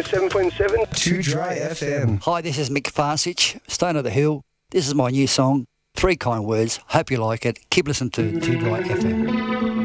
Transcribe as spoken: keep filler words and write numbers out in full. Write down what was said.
seven point seven. Too Dry F M. Hi, this is Mick Farsich, Stone of the Hill. This is my new song, Three Kind Words. Hope you like it. Keep listening to Too Dry F M.